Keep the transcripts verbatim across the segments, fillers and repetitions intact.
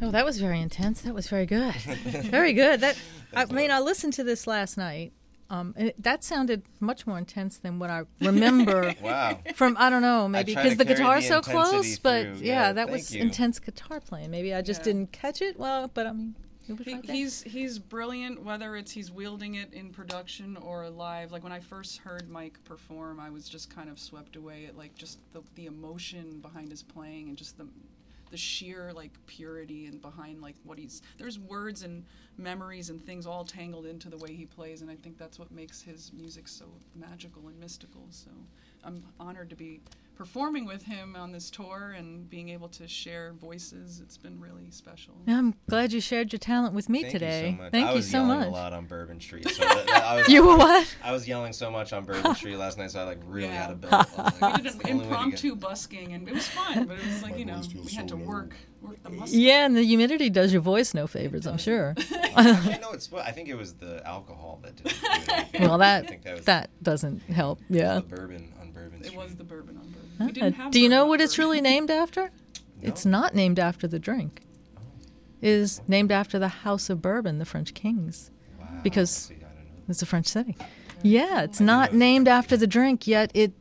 Oh, that was very intense. That was very good. Very good. That I mean, I listened to this last night. Um, and it, that sounded much more intense than what I remember. Wow. From, I don't know, maybe because the guitar's so close, but through. yeah, yeah that was you. intense guitar playing. Maybe I just Yeah. didn't catch it well, but I mean, it was He, right there. he's he's brilliant, whether it's he's wielding it in production or live. Like when I first heard Mike perform, I was just kind of swept away at like just the the emotion behind his playing and just the the sheer like purity and behind like what he's there's words and memories and things all tangled into the way he plays, and I think that's what makes his music so magical and mystical. So I'm honored to be performing with him on this tour and being able to share voices. It's been really special. Yeah, I'm glad you shared your talent with me Thank today. You so much. Thank I you was so yelling much. a lot on Bourbon Street. So that, that, I was, You were what? I was yelling so much on Bourbon Street last night, so I like really Yeah. had to build. I was like, We did "It's an the only way to get-" impromptu busking, and it was fun, but it was like, My you know, voice feels we had so to low. work, work the muscles. Yeah, and the humidity does your voice no favors, I'm sure. Actually, no, it's. I think it was the alcohol that didn't do anything. Well, I that think that was that doesn't help. Yeah. the bourbon on Bourbon Street. It was the bourbon on bourbon. Uh, We didn't have Do you know bourbon what on it's bourbon. really named after? No? It's not named after the drink. Oh. It is named after the House of Bourbon, the French kings. Wow. Because- See, I don't know. It's a French city. Yeah, it's I didn't know not it was named French. after the drink, yet it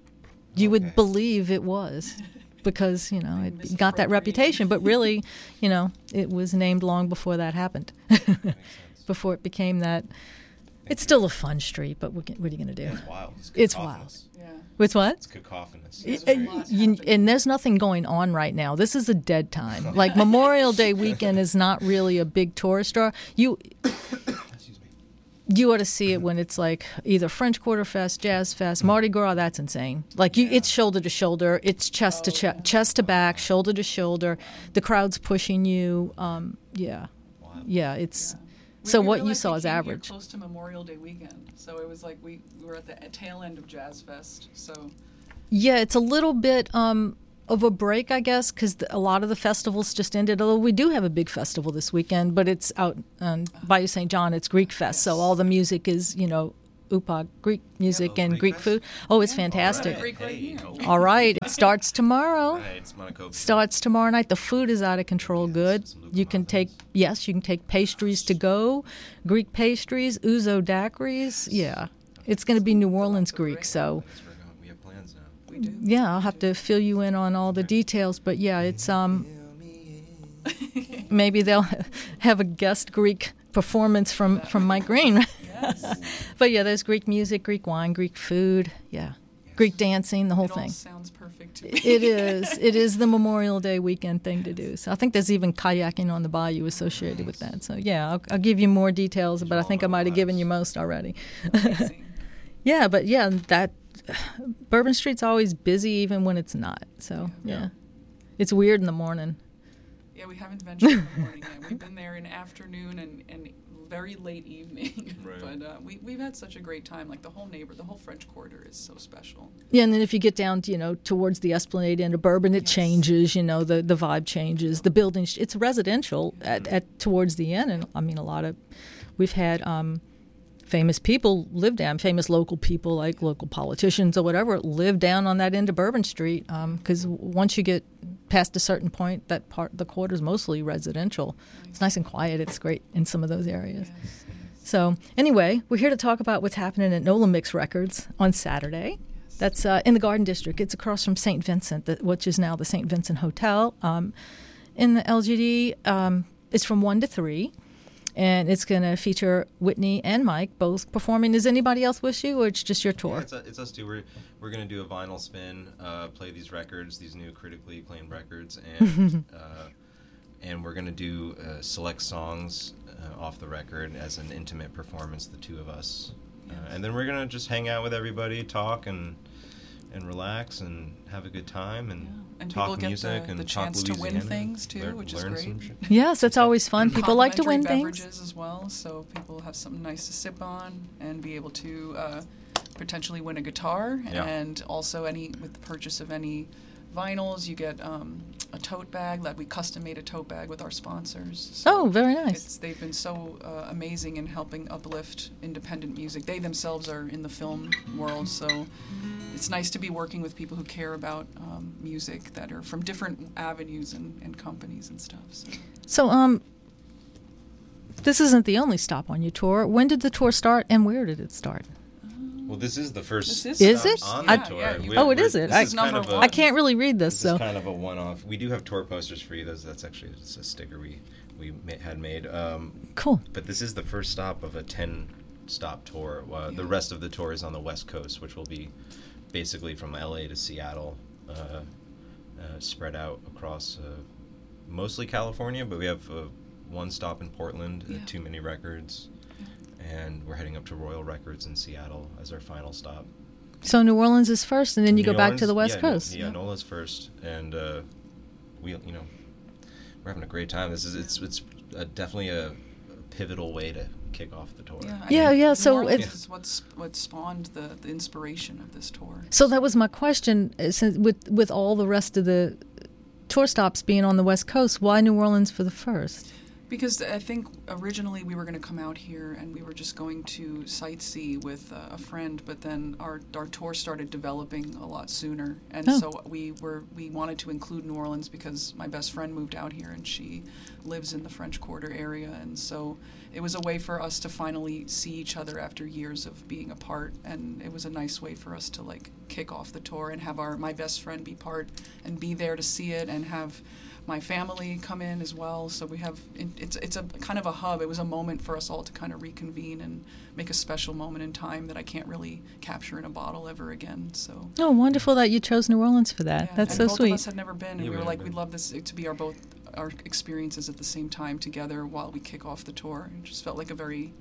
you would Okay. believe it was. Because, you know, it got that reputation, but really, you know, it was named long before that happened. Makes sense. Before it became that. It's still a fun street, but what, what are you going to do? It's wild. It's, It's cacophonous. Yeah. It's what? It's cacophonous. Yeah, It's there's very- a lot. You- and there's nothing going on right now. This is a dead time. Like Memorial Day weekend is not really a big tourist draw. You Excuse me. you ought to see it when it's like either French Quarter Fest, Jazz Fest, Mardi Gras. That's insane. Like you, it's shoulder to shoulder. It's chest to chest, chest to back, shoulder to shoulder. The crowd's pushing you. Um, yeah, Wow. yeah. It's We- so we what you realized saw we is came here average. close to Memorial Day weekend, so it was like we, we were at the tail end of Jazz Fest. So Yeah, it's a little bit um, of a break, I guess, because a lot of the festivals just ended. Although we do have a big festival this weekend, but it's out on Bayou Saint John. It's Greek Fest, so Yes. all the music is, you know, upag, Greek music Oh, and Greek Greek Fest? food. Oh, it's Yeah. fantastic. All right. Greek right Hey, here. okay. All right, it starts tomorrow. Right, it's Monaco. Starts tomorrow night. The food is out of control. Yes, Good. some You can take yes, you can take pastries to go, Greek pastries, ouzo daiquiris. Yeah, it's going to be New Orleans Greek. So Thanks for going. We have plans now. we do. yeah, I'll have to fill you in on all the details. But yeah, it's um maybe they'll have a guest Greek performance from from Mike Green. Yes. But yeah, there's Greek music, Greek wine, Greek food. Yeah, Greek dancing, the whole it all thing. sounds perfect to me. It is. It is the Memorial Day weekend thing to do. So I think there's even kayaking on the bayou associated with that. So yeah, I'll, I'll give you more details, but I think I might have given you most already. Amazing. Yeah, but yeah, that Bourbon Street's always busy even when it's not. So yeah, it's weird in the morning. Yeah, we haven't ventured in the morning yet. We've been there in afternoon and, and very late evening. Right. But uh, we, we've had such a great time. Like the whole neighbor, the whole French Quarter is so special. Yeah, and then if you get down, to, you know, towards the Esplanade end of Bourbon, it Yes. changes. You know, the the vibe changes. The buildings, it's residential at, at towards the end, and I mean a lot of, we've had um, famous people live down, famous local people like local politicians or whatever live down on that end of Bourbon Street. Because once you get past a certain point, that part the quarter is mostly residential. It's nice and quiet. It's great in some of those areas. Yes. So anyway, we're here to talk about what's happening at Nola Mix Records on Saturday. That's uh, in the Garden District. It's across from Saint Vincent, the, which is now the Saint Vincent Hotel. Um, in the L G D, um, it's from one to three, and it's going to feature Whitney and Mike both performing. Does anybody else wish you, or it's just your tour? Yeah, it's, it's us too. We're we're gonna do a vinyl spin, uh, play these records, these new critically acclaimed records, and uh, and we're gonna do uh, select songs uh, off the record as an intimate performance, the two of us, uh, and then we're gonna just hang out with everybody, talk and and relax and have a good time and, Yeah. And talk people get music the, and the talk chance to win Louisiana, things too, learn- which is learn great. some shit. Yes, that's always fun. People like to win Complimentary things. beverages as well, so people have something nice to sip on and be able to uh, potentially win a guitar. Yeah. And also, any with the purchase of any vinyls, you get um, a tote bag. That we custom made a tote bag with our sponsors. So Oh, very nice. It's, they've been so uh, amazing in helping uplift independent music. They themselves are in the film world, so it's nice to be working with people who care about um, music that are from different avenues and, and companies and stuff. So. So, um, this isn't the only stop on your tour. When did the tour start, and where did it start? Well, this is the first This is stop Is it? on I- the tour. Yeah, We- yeah. Oh, it we're- is it? This I- is kind of Number a, one. I can't really read this, This so. is kind of a one-off. We do have tour posters for you. Those that's actually just a sticker we we ma- had made. Um, Cool. but this is the first stop of a ten-stop tour. Uh, The Yeah. rest of the tour is on the West Coast, which will be basically from L A to Seattle, uh, uh, spread out across uh, mostly California. But we have uh, one stop in Portland, Yeah. uh, Too Many Records, and we're heading up to Royal Records in Seattle as our final stop. So New Orleans is first, and then you New go back to Orleans- the West yeah, Coast. Yeah, Nola's first, and uh, we, you know, we're having a great time. This is it's it's uh definitely a, a pivotal way to kick off the tour. Yeah, I Yeah, mean, yeah, New so Orleans it's- is what's what spawned the, the inspiration of this tour. So that was my question. uh, Since with with all the rest of the tour stops being on the West Coast, why New Orleans for the first? Because I think originally we were going to come out here and we were just going to sightsee with uh, a friend, but then our our tour started developing a lot sooner, and Oh. so we were we wanted to include New Orleans because my best friend moved out here and she lives in the French Quarter area, and so it was a way for us to finally see each other after years of being apart, and it was a nice way for us to like kick off the tour and have our my best friend be part and be there to see it and have my family come in as well. So we have it's it's a kind of a hub. It was a moment for us all to kind of reconvene and make a special moment in time that I can't really capture in a bottle ever again. So Oh, wonderful that you chose New Orleans for that. yeah, That's and so both sweet. of us had never been, and Yeah, we we were never like, been. we'd love this to be our both our experiences at the same time together while we kick off the tour. It just felt like a very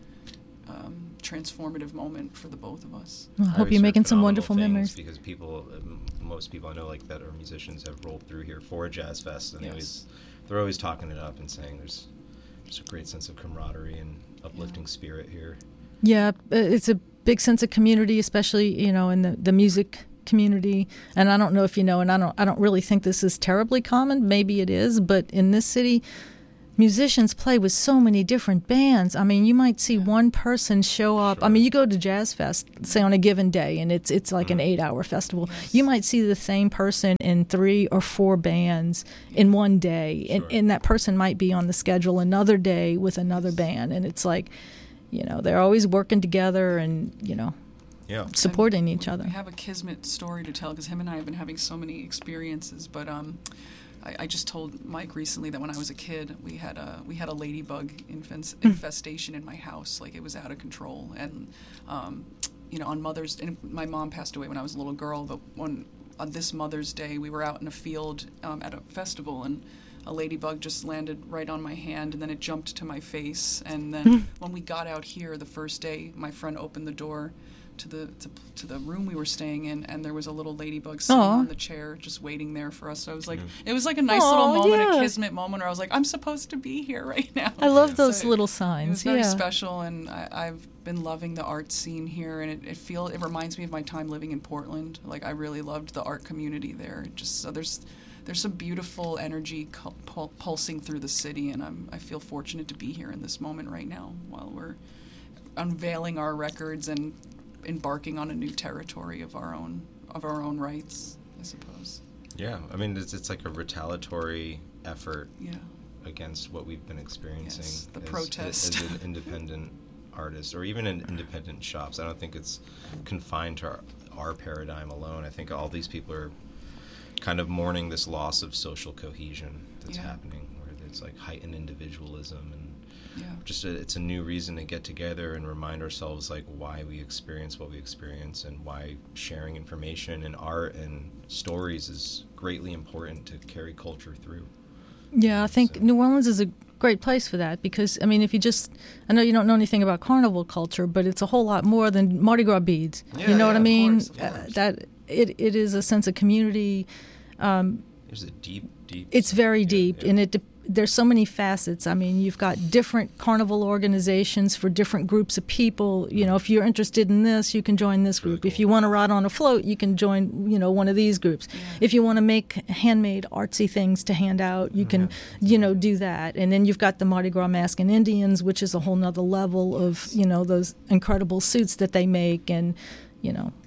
um, transformative moment for the both of us. Well, I hope Always you're heard making some phenomenal wonderful things memories. because people, um, most people I know, like that are musicians, have rolled through here for a jazz fest, and they Yes. always, they're always talking it up and saying there's just a great sense of camaraderie and uplifting spirit here. Yeah, uh, it's a big sense of community, especially you know in the, the music community. And I don't know if you know, and I don't I don't really think this is terribly common. Maybe it is, but in this city, musicians play with so many different bands. I mean, you might see one person show up. I Sure. mean, you go to Jazz Fest, say on a given day, and it's it's like an eight-hour festival. Yes. You might see the same person in three or four bands in one day, and, Sure. and that person might be on the schedule another day with another band, and it's like, you know, they're always working together and you know Yeah. supporting And each we- other. We have a kismet story to tell because him and I have been having so many experiences. But um, I, I just told Mike recently that when I was a kid, we had a we had a ladybug infest, infestation in my house. Like it was out of control. And um, you know, on Mother's, and my mom passed away when I was a little girl. But when on this Mother's Day, we were out in a field um, at a festival and. A ladybug just landed right on my hand, and then it jumped to my face. And then when we got out here the first day, my friend opened the door to the to, to the room we were staying in, and there was a little ladybug sitting Aw. on the chair, just waiting there for us. So I was like, it was like a nice little Aw, moment, yeah. a kismet moment, where I was like, I'm supposed to be here right now. I love Yeah. those So little It signs. was very Yeah. special, and I, I've been loving the art scene here, and it, it feel it reminds me of my time living in Portland. Like I really loved the art community there. It just so there's there's some beautiful energy cul- pul- pulsing through the city, and I'm I feel fortunate to be here in this moment right now while we're unveiling our records and embarking on a new territory of our own of our own rights, I suppose. Yeah. I mean, it's, it's like a retaliatory effort Yeah. against what we've been experiencing Yes, the as, protest. as an independent artist or even in independent shops. I don't think it's confined to our, our paradigm alone. I think all these people are kind of mourning this loss of social cohesion that's Yeah. happening, where there's like heightened individualism, and Yeah. just a, it's a new reason to get together and remind ourselves like why we experience what we experience and why sharing information and art and stories is greatly important to carry culture through. Yeah, I think So- New Orleans is a great place for that because, I mean, if you just, I know you don't know anything about carnival culture, but it's a whole lot more than Mardi Gras beads. Yeah, you know yeah, what I of mean? course, of Uh, course. that it, it is a sense of community. Um, There's a deep, deep. it's very yeah, deep, yeah. and it de- there's so many facets. I mean, you've got different carnival organizations for different groups of people. You know, if you're interested in this, you can join this Really group. If cool. you want to ride on a float, you can join, you know, one of these groups. Yeah. If you want to make handmade artsy things to hand out, you can, you know, do that. And then you've got the Mardi Gras Mask and Indians, which is a whole nother level of, you know, those incredible suits that they make, and, you know, that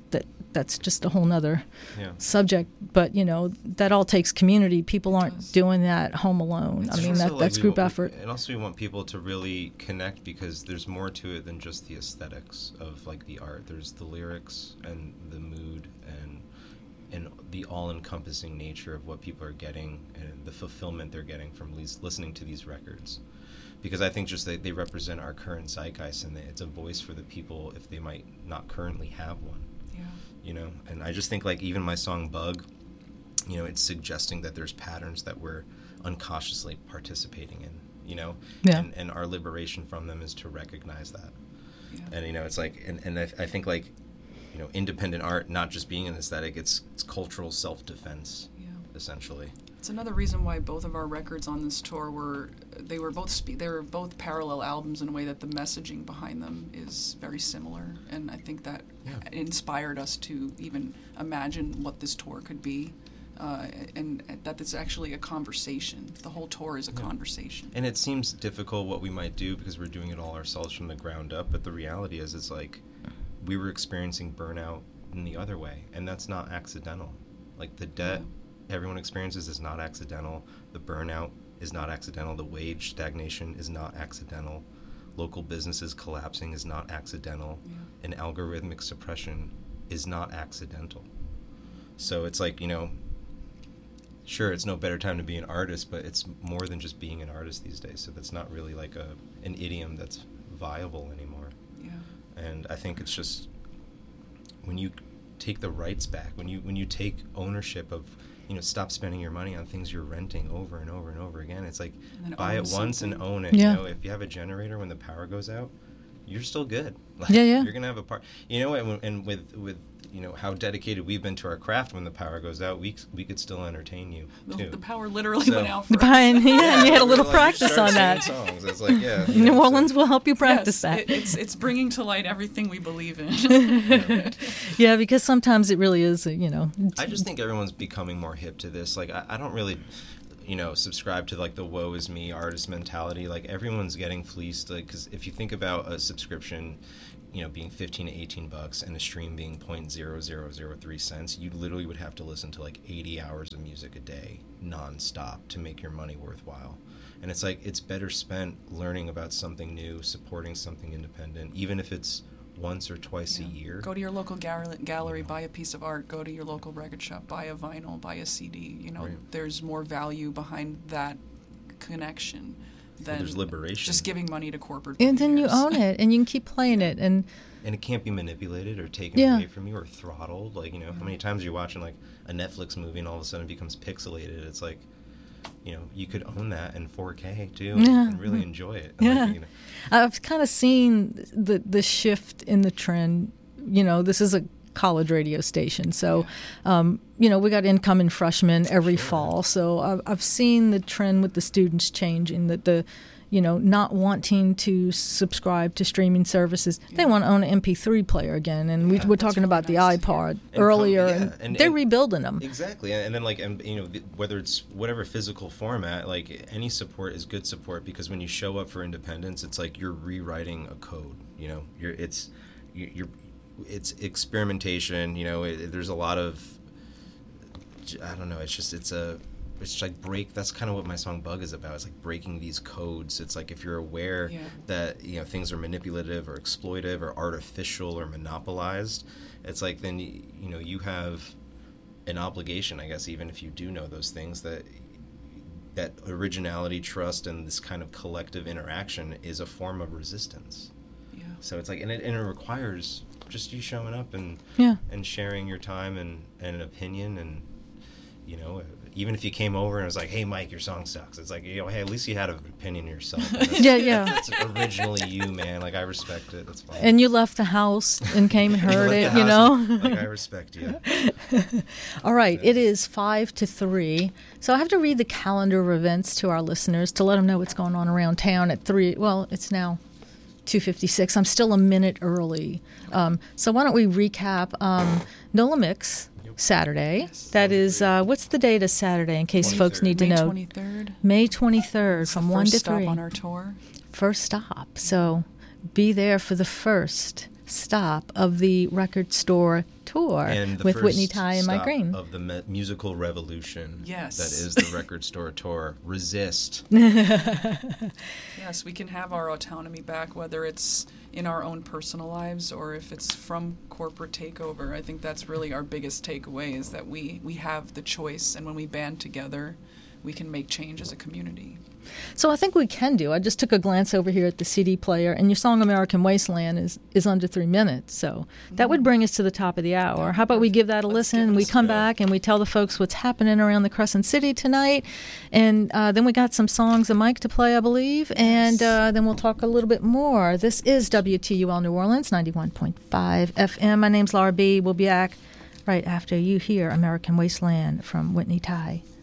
that's just a whole nother Yeah. subject. But you know, that all takes community. People aren't does. doing that home alone. It's I mean, also that like that's we group want- effort. And also, we want people to really connect because there's more to it than just the aesthetics of like the art. There's the lyrics and the mood and and the all-encompassing nature of what people are getting and the fulfillment they're getting from lis- listening to these records. Because I think just that they represent our current zeitgeist and that it's a voice for the people if they might not currently have one. Yeah. You know, and I just think like even my song Bug, you know, it's suggesting that there's patterns that we're unconsciously participating in, you know, Yeah. and, and our liberation from them is to recognize that. Yeah. And, you know, it's like, and, and I, I think like, you know, independent art, not just being an aesthetic, it's, it's cultural self-defense, Yeah. essentially. It's another reason why both of our records on this tour were they were both spe- they were both parallel albums in a way that the messaging behind them is very similar, and I think that Yeah. inspired us to even imagine what this tour could be, uh, and that it's actually a conversation. The whole tour is a Yeah. conversation. And it seems difficult what we might do because we're doing it all ourselves from the ground up, but the reality is it's like we were experiencing burnout in the other way, and that's not accidental. Like the debt everyone experiences is not accidental. The burnout is not accidental. The wage stagnation is not accidental. Local businesses collapsing is not accidental. Yeah. And algorithmic suppression is not accidental. So it's like, you know, sure, it's no better time to be an artist, but it's more than just being an artist these days. So that's not really like a an idiom that's viable anymore. Yeah. And I think it's just when you take the rights back, when you when you take ownership of, you know, stop spending your money on things you're renting over and over and over again. It's like And then buy own it once and something. own it. Yeah. You know, if you have a generator when the power goes out, you're still good. Like, Yeah, yeah. You're gonna have a part. You know, and, and with with you know how dedicated we've been to our craft, when the power goes out, we we could still entertain you The, too. the power literally So- went out for The us. pine, yeah, and you had a little Like, you practice start on that. singing Songs. It's like, yeah. you New know, so- Orleans will help you practice Yes, that. it, it's it's bringing to light everything we believe in. Yeah, because sometimes it really is, uh, you know. I just think everyone's becoming more hip to this. Like, I, I don't really, you know, subscribe to like the woe is me artist mentality. Like, everyone's getting fleeced. Like, because if you think about a subscription, you know, being fifteen to eighteen bucks and a stream being zero point zero zero zero three cents, you literally would have to listen to like eighty hours of music a day nonstop to make your money worthwhile. And it's like, it's better spent learning about something new, supporting something independent, even if it's once or twice Yeah. a year. Go to your local gal- gallery, buy a piece of art. Go to your local record shop, buy a vinyl, buy a C D. You know, Right. there's more value behind that connection than there's liberation. just giving money to corporate. And then you billionaires. own it, and you can keep playing it. And And it can't be manipulated or taken Yeah. away from you or throttled. Like, you know, how many times are you watching like a Netflix movie and all of a sudden it becomes pixelated? It's like, you know, you could own that in four K too and, Yeah. and really enjoy it. Yeah. Like, you know, I've kind of seen the the shift in the trend. You know, this is a college radio station, so um, you know, we got incoming freshmen every Sure. fall. So I've, I've seen the trend with the students changing. That the you know, not wanting to subscribe to streaming services. They want to own an M P three player again. And we Yeah, were that's talking really about nice the to hear. iPod And come- earlier, yeah, and, and- they're and- rebuilding them. Exactly. And, and then like, and, you know, th- whether it's whatever physical format, like any support is good support because when you show up for independence, it's like you're rewriting a code, you know, you're, it's, you- you're, it's experimentation, you know, it, there's a lot of, I don't know, it's just, it's a, it's like break, that's kind of what my song Bug is about. It's like breaking these codes. It's like if you're aware Yeah. that, you know, things are manipulative or exploitive or artificial or monopolized, it's like then, you, you know, you have an obligation, I guess, even if you do know those things, that that originality, trust, and this kind of collective interaction is a form of resistance. Yeah. So it's like, and it, and it requires just you showing up and Yeah. and sharing your time and, and an opinion, and you know, even if you came over and was like, "Hey, Mike, your song sucks," it's like, you know, hey, at least you had an opinion yourself. And that's- Yeah, yeah. That's originally you, man. Like, I respect it. That's fine. And you left the house and came and And you heard left it, the you house, know? like, I respect you. All right, it is five to three. So I have to read the calendar of events to our listeners to let them know what's going on around town at three. Well, it's now two fifty-six. I'm still a minute early. Um, so why don't we recap um, NOLA Mix Saturday. Yes. That is, uh, what's the date of Saturday in case folks need to May know? twenty-third. May twenty-third It's from the one first to stop three. on our tour. First stop. So be there for the first stop of the record store tour and the with first Whitney Ty and Mike stop Green. of the me- musical revolution. Yes. That is the Record Store Tour. Resist. Yes, we can have our autonomy back, whether it's in our own personal lives or if it's from corporate takeover. I think that's really our biggest takeaway, is that we, we have the choice, and when we band together, we can make change as a community. So I think we can do. I just took a glance over here at the C D player, and your song "American Wasteland" is, is under three minutes. So that would bring us to the top of the hour. How about we give that a Let's give listen? it a We come spin. back and we tell the folks what's happening around the Crescent City tonight, and uh, then we got some songs of Mike to play, I believe, and uh, then we'll talk a little bit more. This is W T U L New Orleans, ninety-one point five F M. My name's Laura B. We'll be back right after you hear "American Wasteland" from Whitney Ty.